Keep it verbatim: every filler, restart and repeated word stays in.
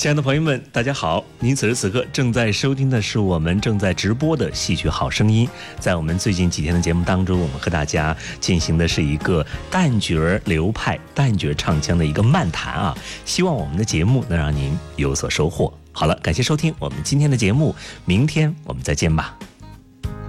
亲爱的朋友们，大家好！您此时此刻正在收听的是我们正在直播的戏曲好声音。在我们最近几天的节目当中，我们和大家进行的是一个旦角流派、旦角唱腔的一个漫谈啊。希望我们的节目能让您有所收获。好了，感谢收听我们今天的节目，明天我们再见吧。